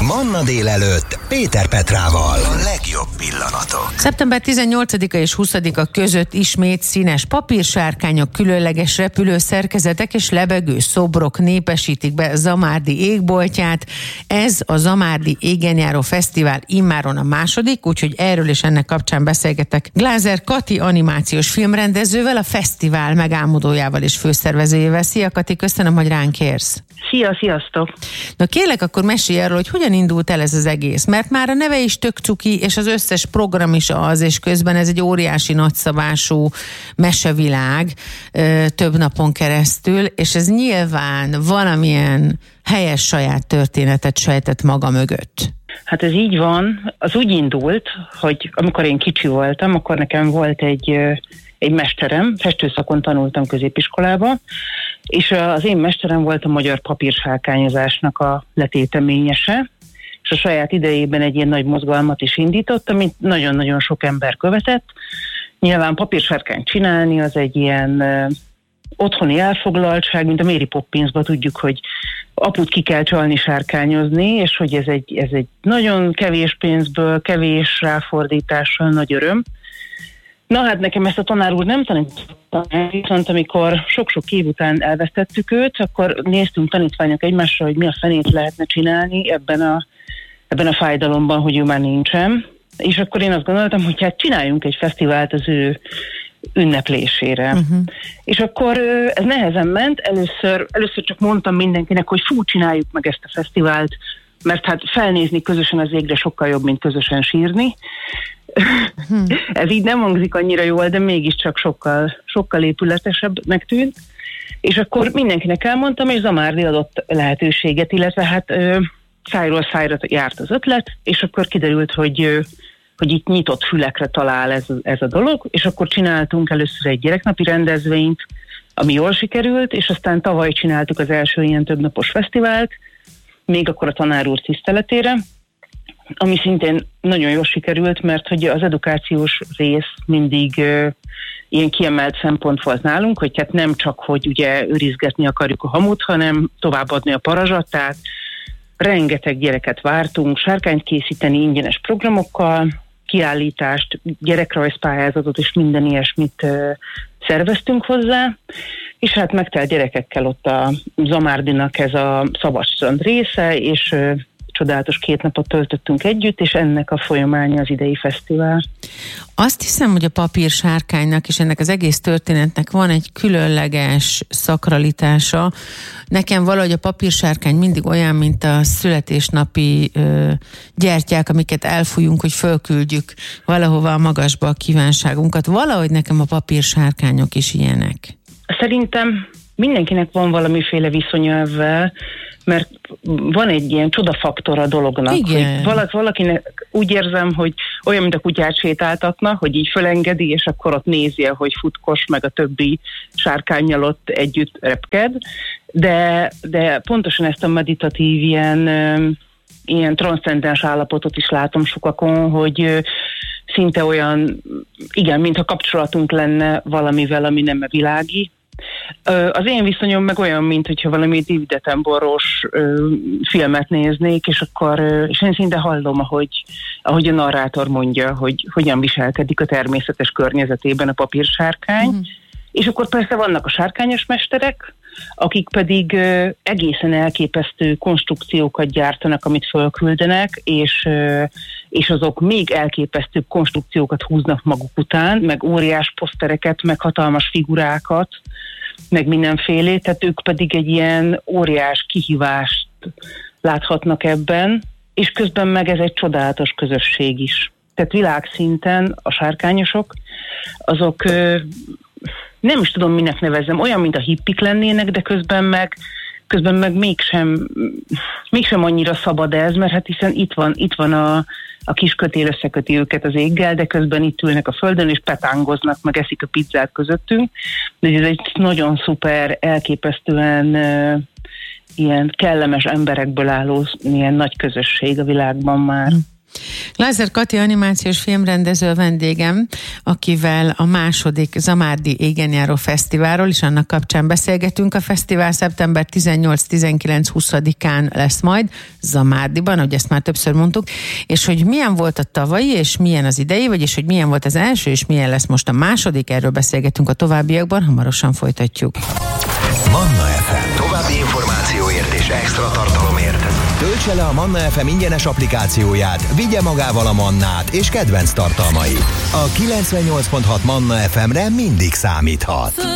Manna délelőtt Péter Petrával. A legjobb pillanatok. Szeptember 18-a és 20-a között ismét színes papírsárkányok, különleges repülőszerkezetek és lebegő szobrok népesítik be Zamárdi égboltját. Ez a Zamárdi Égenjáró Fesztivál immáron a második, úgyhogy erről és ennek kapcsán beszélgetek Glázer Kati animációs filmrendezővel, a fesztivál megálmodójával és főszervezőjével. Szia Kati, köszönöm, hogy ránk érsz. Sziasztok! Na kérlek, akkor mesélj arról, hogy hogyan indult el ez az egész, mert már a neve is tök cuki, és az összes program is az, és közben ez egy óriási nagyszabású mesevilág több napon keresztül, és ez nyilván valamilyen helyes saját történetet sejtett maga mögött. Hát ez így van. Az úgy indult, hogy amikor én kicsi voltam, akkor nekem volt egy mesterem, festőszakon tanultam középiskolába, és az én mesterem volt a magyar papírsárkányozásnak a letéteményese, és a saját idejében egy ilyen nagy mozgalmat is indított, amit nagyon-nagyon sok ember követett. Nyilván papírsárkányt csinálni az egy ilyen otthoni elfoglaltság, mint a Mary Poppinsban tudjuk, hogy aput ki kell csalni sárkányozni, és hogy ez egy nagyon kevés pénzből, kevés ráfordítással nagy öröm. Na hát nekem ezt a tanár úr nem tanította, viszont amikor sok-sok év után elvesztettük őt, akkor néztünk tanítványok egymásra, hogy mi a fenét lehetne csinálni ebben a fájdalomban, hogy ő már nincsen. És akkor én azt gondoltam, hogy hát csináljunk egy fesztivált az ő ünneplésére. Uh-huh. És akkor ez nehezen ment, először csak mondtam mindenkinek, hogy csináljuk meg ezt a fesztivált, mert hát felnézni közösen az égre sokkal jobb, mint közösen sírni. Ez így nem hangzik annyira jól, de mégiscsak sokkal épületesebbnek tűnt. És akkor mindenkinek elmondtam, és Zamárdi adott lehetőséget, illetve hát szájról szájra járt az ötlet, és akkor kiderült, hogy itt nyitott fülekre talál ez a dolog, és akkor csináltunk először egy gyereknapi rendezvényt, ami jól sikerült, és aztán tavaly csináltuk az első ilyen többnapos fesztivált, még akkor a tanár úr tiszteletére, ami szintén nagyon jól sikerült, mert hogy az edukációs rész mindig ilyen kiemelt szempont volt nálunk, hogy hát nem csak, hogy ugye őrizgetni akarjuk a hamut, hanem továbbadni a parazsatát. Rengeteg gyereket vártunk, sárkányt készíteni ingyenes programokkal, kiállítást, gyerekrajzpályázatot és minden ilyesmit szerveztünk hozzá, és hát megtelt gyerekekkel ott a Zamárdinak ez a Szabadstrand része, és csodálatos 2 napot töltöttünk együtt, és ennek a folyamánya az idei fesztivál. Azt hiszem, hogy a papírsárkánynak és ennek az egész történetnek van egy különleges szakralitása. Nekem valahogy a papírsárkány mindig olyan, mint a születésnapi gyertyák, amiket elfújunk, hogy fölküldjük valahova a magasba a kívánságunkat. Valahogy nekem a papírsárkányok is ilyenek. Szerintem mindenkinek van valamiféle viszonya ezzel, mert van egy ilyen csodafaktor a dolognak. Igen. Hogy valakinek úgy érzem, hogy olyan, mint a kutyát sétáltatna, hogy így fölengedi, és akkor ott nézi, hogy futkos, meg a többi sárkánnyal ott együtt repked. De pontosan ezt a meditatív ilyen transzcendens állapotot is látom sokakon, hogy szinte olyan, igen, mintha kapcsolatunk lenne valamivel, ami nem világi. Az én viszonyom meg olyan, mint hogyha valami David Attenborough-os filmet néznék, és én szinte hallom, ahogy a narrátor mondja, hogy hogyan viselkedik a természetes környezetében a papírsárkány. Mm. És akkor persze vannak a sárkányos mesterek, akik pedig egészen elképesztő konstrukciókat gyártanak, amit fölküldenek, és azok még elképesztőbb konstrukciókat húznak maguk után, meg óriás posztereket, meg hatalmas figurákat, meg mindenfélét, tehát ők pedig egy ilyen óriás kihívást láthatnak ebben, és közben meg ez egy csodálatos közösség is. Tehát világszinten a sárkányosok, azok nem is tudom, minek nevezzem, olyan, mint a hippik lennének, de közben meg mégsem annyira szabad ez, mert hát hiszen itt van a kis kötél összeköti őket az éggel, de közben itt ülnek a földön, és petángoznak, meg eszik a pizzát közöttünk. De ez egy nagyon szuper, elképesztően ilyen kellemes emberekből álló ilyen nagy közösség a világban már. Glázer Kati animációs filmrendező a vendégem, akivel a második Zamárdi égenjáró fesztiválról és annak kapcsán beszélgetünk. A fesztivál szeptember 18-19-20-án lesz majd Zamárdiban, ahogy ezt már többször mondtuk, és hogy milyen volt a tavalyi, és milyen az idei, vagyis hogy milyen volt az első, és milyen lesz most a második, erről beszélgetünk a továbbiakban, hamarosan folytatjuk. Manna FM. További információért és extra tartalomért töltse le a Manna FM ingyenes applikációját, vigye magával a Mannát és kedvenc tartalmait. A 98.6 Manna FM-re mindig számíthat.